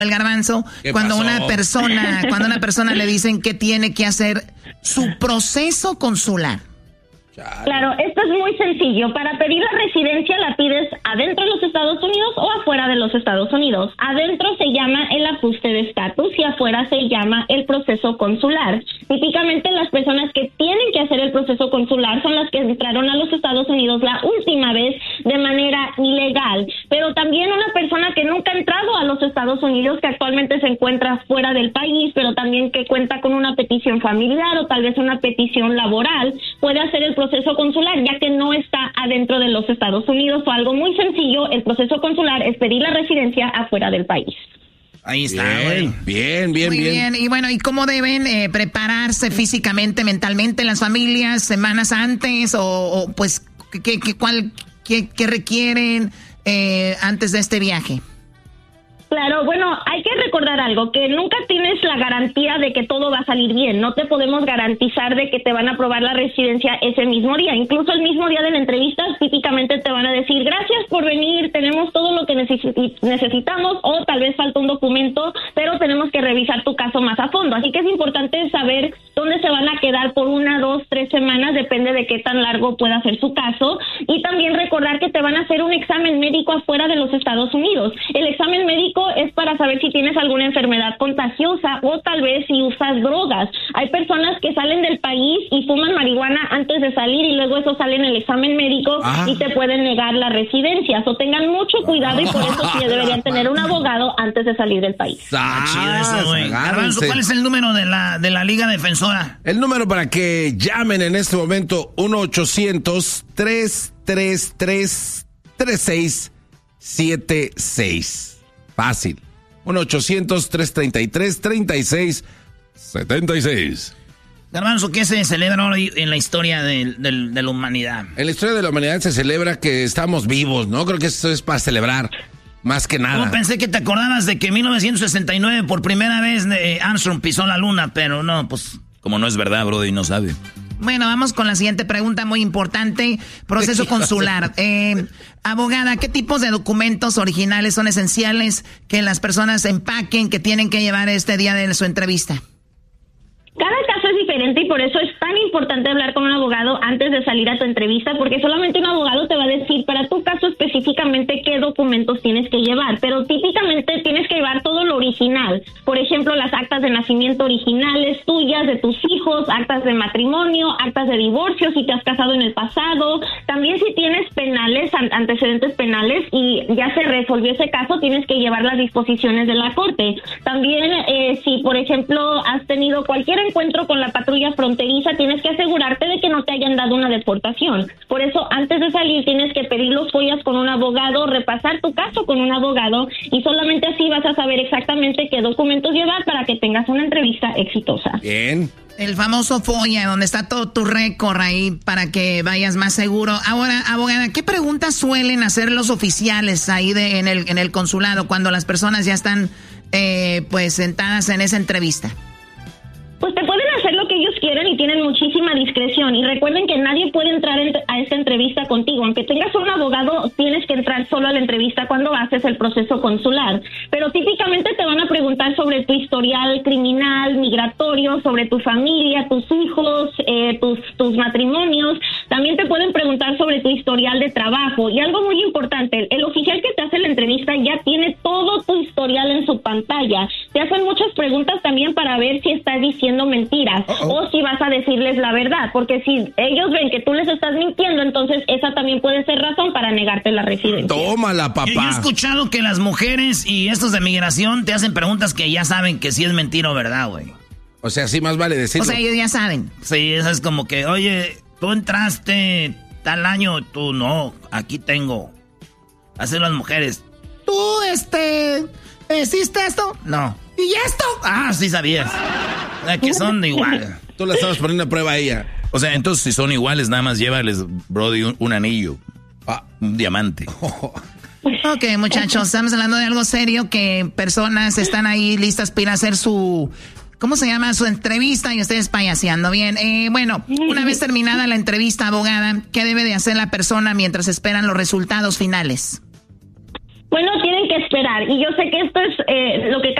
el Garbanzo, cuando una persona le dicen que tiene que hacer su proceso consular. Claro, esto es muy sencillo. Para pedir la residencia la pides adentro de los Estados Unidos o afuera de los Estados Unidos. Adentro se llama el ajuste de estatus y afuera se llama el proceso consular. Típicamente las personas que tienen que hacer el proceso consular son las que entraron a los Estados Unidos la última vez de manera ilegal. Pero también una persona que nunca ha entrado a los Estados Unidos, que actualmente se encuentra fuera del país, pero también que cuenta con una petición familiar o tal vez una petición laboral, puede hacer el proceso consular, ya que no está adentro de los Estados Unidos. O algo muy sencillo, el proceso consular es pedir la residencia afuera del país. Ahí está, güey. Bien. Muy bien. Y bueno, ¿y cómo deben prepararse físicamente, mentalmente las familias semanas antes? O pues, ¿qué requieren antes de este viaje? Claro, bueno, hay que recordar algo, que nunca tienes la garantía de que todo va a salir bien. No te podemos garantizar de que te van a aprobar la residencia ese mismo día. Incluso el mismo día de la entrevista, típicamente te van a decir, gracias por venir, tenemos todo lo que necesitamos, o tal vez falta un documento, pero tenemos que revisar tu caso más a fondo. Así que es importante saber dónde se van a quedar por 1, 2, 3 semanas, depende de qué tan largo pueda ser su caso. Y también recordar que te van a hacer un examen médico afuera de los Estados Unidos. El examen médico es para saber si tienes alguna enfermedad contagiosa o tal vez si usas drogas. Hay personas que salen del país y fuman marihuana antes de salir y luego eso sale en el examen médico y te pueden negar la residencia. So tengan mucho cuidado y por eso sí deberían tener un abogado antes de salir del país. Garbanzo, ¿cuál es el número de la Liga Defensora? El número para que llamen en este momento, 1-800-333-3676. Fácil. 1-800-333-3676. Garbanzo, ¿qué se celebra hoy en la historia de la humanidad? En la historia de la humanidad se celebra que estamos vivos, ¿no? Creo que eso es para celebrar, más que nada. No, pensé que te acordabas de que en 1969 por primera vez Armstrong pisó la luna, pero no, pues como no es verdad, brody, no sabe. Bueno, vamos con la siguiente pregunta muy importante. Proceso consular. Abogada, ¿qué tipos de documentos originales son esenciales que las personas empaquen, que tienen que llevar este día de su entrevista? Cada caso es diferente y por eso es tan importante hablar con un abogado antes de salir a tu entrevista, porque solamente un abogado te va a decir para tu caso específicamente qué documentos tienes que llevar, pero típicamente tienes que llevar todo lo original. Por ejemplo, las actas de nacimiento originales tuyas, de tus hijos, actas de matrimonio, actas de divorcio si te has casado en el pasado. También si tienes penales, antecedentes penales y ya se resolvió ese caso, tienes que llevar las disposiciones de la corte. También si, por ejemplo, has tenido cualquier encuentro con la patrulla fronteriza, tienes que asegurarte de que no te hayan dado una deportación. Por eso, antes de salir, tienes que pedir los FOIAs con un abogado, repasar tu caso con un abogado y solamente así vas a saber exactamente qué documentos llevar para que tengas una entrevista exitosa. Bien. El famoso FOIA, donde está todo tu récord ahí para que vayas más seguro. Ahora, abogada, ¿qué preguntas suelen hacer los oficiales ahí en el consulado cuando las personas ya están pues sentadas en esa entrevista? Pues te pueden hacer lo que ellos quieren y tienen muchísima discreción. Y recuerden que nadie puede entrar a esta entrevista contigo. Aunque tengas un abogado, tienes que entrar solo a la entrevista cuando haces el proceso consular. Pero típicamente te van a preguntar sobre tu historial criminal, migratorio, sobre tu familia, tus hijos, tus matrimonios. También te pueden preguntar sobre tu historial de trabajo. Y algo muy importante, el oficial que te hace la entrevista ya tiene todo tu historial en su pantalla. Te hacen muchas preguntas también para ver si estás diciendo mentiras o si vas a decirles la verdad, porque si ellos ven que tú les estás mintiendo, entonces esa también puede ser razón para negarte la residencia. Tómala, papá. Yo he escuchado que las mujeres y estos de migración te hacen preguntas que ya saben que si es mentira o verdad, güey. O sea, sí más vale decirlo. O sea, ellos ya saben. Sí, eso es como que, oye, tú entraste tal año, tú no, aquí tengo. Hacen las mujeres. ¿Tú, hiciste esto? No. ¿Y esto? Ah, sí sabías. Que son igual. Tú la estabas poniendo a prueba a ella. O sea, entonces si son iguales, nada más llévales, brody, un anillo. Un diamante. Ok, muchachos, estamos hablando de algo serio, que personas están ahí listas para hacer su... ¿Cómo se llama? Su entrevista y ustedes payaseando. Bien, bueno, una vez terminada la entrevista, abogada, ¿qué debe de hacer la persona mientras esperan los resultados finales? Bueno, tienen que esperar. Y yo sé que esto es lo que